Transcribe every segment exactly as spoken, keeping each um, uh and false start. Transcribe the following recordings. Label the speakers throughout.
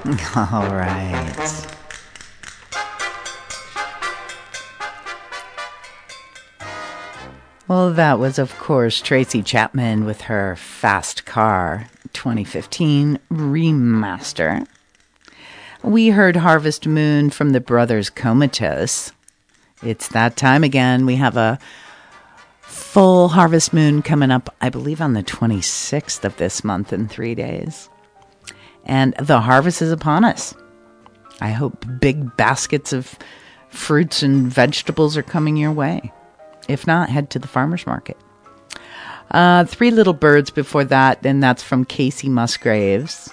Speaker 1: All right. Well, that was, of course, Tracy Chapman with her Fast Car twenty fifteen remaster. We heard Harvest Moon from the Brothers Comatose. It's that time again. We have a full Harvest Moon coming up, I believe, on the twenty-sixth of this month in three days. And the harvest is upon us. I hope big baskets of fruits and vegetables are coming your way. If not, head to the farmer's market. Uh, Three Little Birds before that, and that's from Casey Musgraves.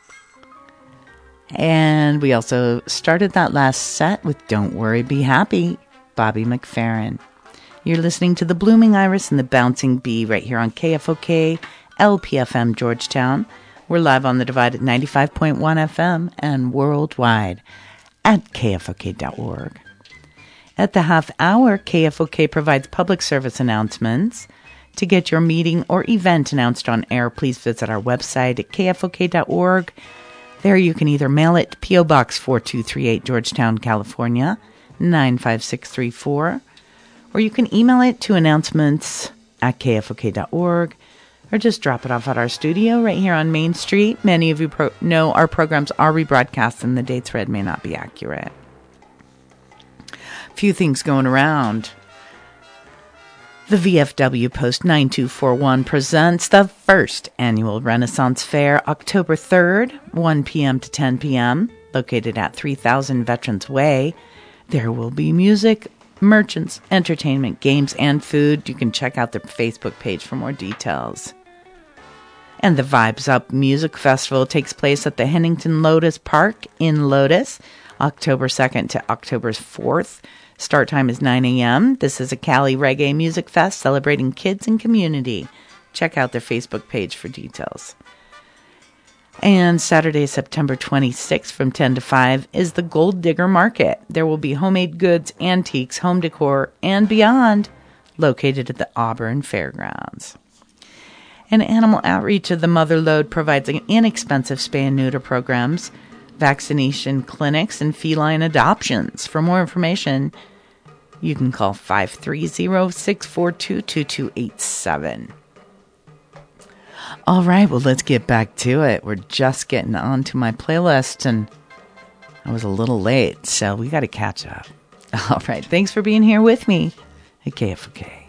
Speaker 1: And we also started that last set with Don't Worry, Be Happy, Bobby McFerrin. You're listening to The Blooming Iris and The Bouncing Bee right here on K F O K, L P F M Georgetown. We're live on the Divide at ninety-five point one F M and worldwide at K F O K dot org. At the half hour, K F O K provides public service announcements. To get your meeting or event announced on air, please visit our website at K F O K dot org. There you can either mail it to P O Box four two three eight, Georgetown, California, nine five six three four, or you can email it to announcements at K F O K dot org, or just drop it off at our studio right here on Main Street. Many of you pro- know our programs are rebroadcast and the dates read may not be accurate. Few things going around. The V F W Post nine two four one presents the first annual Renaissance Fair, October third, one p.m. to ten p.m., located at three thousand Veterans Way. There will be music, merchants, entertainment, games, and food. You can check out the Facebook page for more details. And the Vibes Up Music Festival takes place at the Hennington Lotus Park in Lotus, October second to October fourth. Start time is nine a.m. This is a Cali Reggae Music Fest celebrating kids and community. Check out their Facebook page for details. And Saturday, September twenty-sixth from ten to five is the Gold Digger Market. There will be homemade goods, antiques, home decor, and beyond located at the Auburn Fairgrounds. And Animal Outreach of the Mother Lode provides inexpensive spay and neuter programs, vaccination clinics, and feline adoptions. For more information, you can call five three zero, six four two, two two eight seven. All right, well, let's get back to it. We're just getting onto my playlist, and I was a little late, so we got to catch up. All right, thanks for being here with me at K F O K.